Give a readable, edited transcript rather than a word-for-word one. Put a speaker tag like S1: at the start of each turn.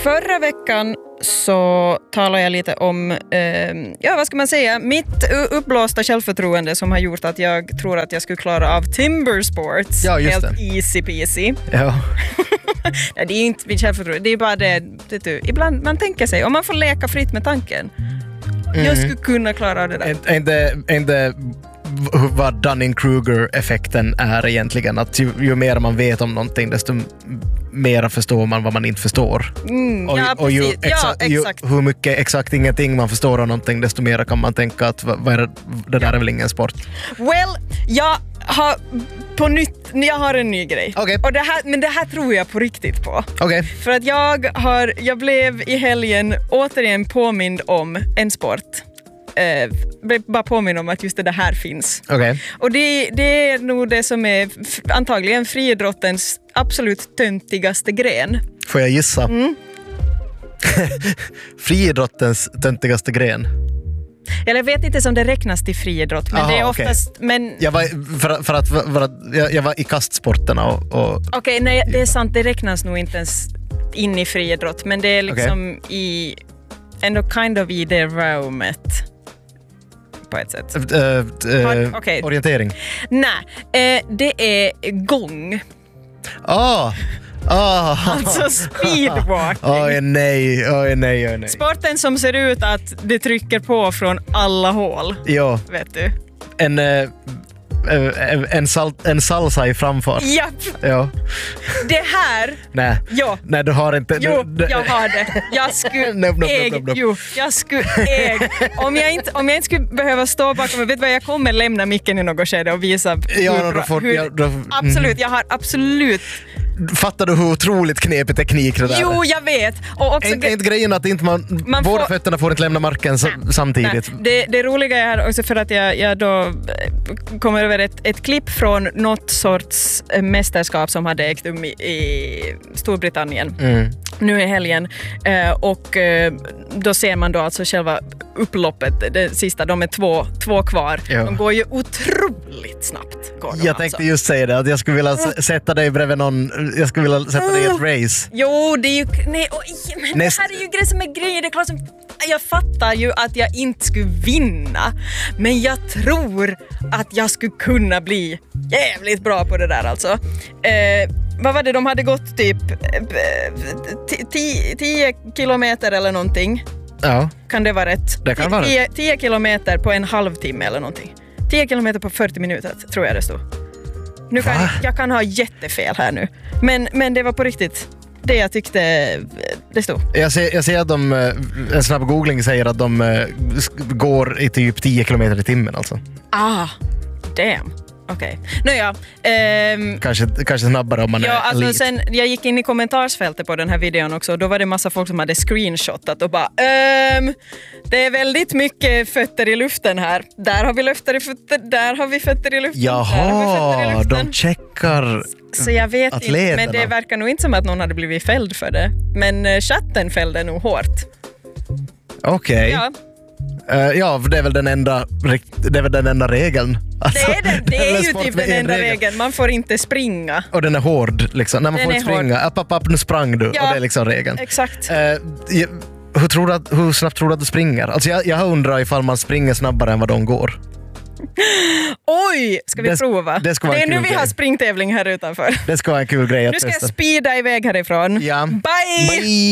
S1: Förra veckan så talade jag lite om, vad ska man säga, mitt uppblåsta självförtroende som har gjort att jag tror att jag skulle klara av timber sports.
S2: Ja, just
S1: helt
S2: det.
S1: Easy peasy.
S2: Ja.
S1: Nej, det är inte mitt självförtroende, det är bara det ibland man tänker sig, om man får leka fritt med tanken. Jag skulle kunna klara av det där.
S2: Inte vad Dunning-Kruger-effekten är egentligen. Att ju mer man vet om någonting, desto mer förstår man vad man inte förstår. Och ju hur mycket exakt ingenting man förstår av någonting, desto mer kan man tänka att det där är väl ingen sport.
S1: Well, jag har en ny grej.
S2: Okay.
S1: Och det här tror jag på riktigt på.
S2: Okay.
S1: För att jag blev i helgen återigen påmind om en sport. Blev bara påminna om att just det här finns.
S2: Okay.
S1: Och det är nog det som är antagligen friidrottens absolut töntigaste gren.
S2: Får jag gissa? Friidrottens töntigaste gren.
S1: Jag vet inte som det räknas till friidrott, men det är oftast... Okay. Men...
S2: Jag var jag var i kastsporterna och...
S1: Okej, nej, det är sant, det räknas nog inte ens in i friidrott, men det är liksom i... ändå kind of i det rummet. På ett sätt.
S2: Orientering?
S1: Nej, det är gång. Alltså speedwalking.
S2: Oj nej.
S1: Sporten som ser ut att det trycker på från alla hål.
S2: Ja.
S1: Vet du?
S2: En salsa i framfart.
S1: Japp.
S2: Ja.
S1: Det här.
S2: Nej.
S1: Ja.
S2: Nej, du har inte.
S1: Jo, jag har det. Jag skulle äga. Om jag inte skulle behöva stå bakom, vet vad, jag kommer lämna micken i något skede och visa absolut, jag har absolut.
S2: Fattar du hur otroligt knepig teknik det där?
S1: Jo, jag vet. Och också
S2: inte grejen att inte man båda fötterna får inte lämna marken samtidigt.
S1: Nej. Det roliga är också för att jag då kommer över ett klipp från något sorts mästerskap som hade ägt i Storbritannien nu i helgen. Och då ser man då alltså själva upploppet, det sista, de är två kvar. Ja. De går ju otroligt snabbt.
S2: Jag tänkte just säga det, att jag skulle vilja sätta dig bredvid någon. Jag skulle vilja sätta dig i ett race.
S1: Jo, det är ju... Nej, men det här är ju grejer som är grejer. Det är klart som... Jag fattar ju att jag inte skulle vinna. Men jag tror att jag skulle kunna bli jävligt bra på det där alltså. Vad var det? De hade gått typ 10 kilometer eller någonting.
S2: Ja.
S1: Kan det vara rätt?
S2: Det kan vara
S1: 10 kilometer på en halvtimme eller någonting. 10 kilometer på 40 minuter tror jag det stod. Jag kan ha jättefel här nu. Men det var på riktigt det jag tyckte det stod. Jag
S2: ser att en snabb googling säger att de går i typ 10 kilometer i timmen alltså.
S1: Damn. Okej. Nåja.
S2: Kanske snabbare om man är
S1: alltså sen, jag gick in i kommentarsfältet på den här videon också och då var det massa folk som hade screenshotat och bara det är väldigt mycket fötter i luften här. Där har vi fötter, där har vi fötter i luften.
S2: Jaha, de checkar.
S1: Så jag vet
S2: atleterna.
S1: inte, men det verkar nog inte som att någon hade blivit fälld för det. Men chatten fällde nog hårt.
S2: Okej.
S1: Ja.
S2: Ja, för det är väl den enda regeln. Alltså,
S1: det är ju typ den enda regeln. Man får inte springa.
S2: Och den är hård liksom. När man får inte springa. Upp, nu sprang du.
S1: Ja,
S2: och det är liksom regeln.
S1: Exakt.
S2: Hur snabbt tror du att du springer? Alltså jag undrar ifall man springer snabbare än vad de går.
S1: Oj, ska vi prova? Det är nu vi har springtävling här utanför.
S2: Det ska vara en kul grej att
S1: nu ska
S2: testa.
S1: Jag speeda iväg härifrån.
S2: Ja.
S1: Bye!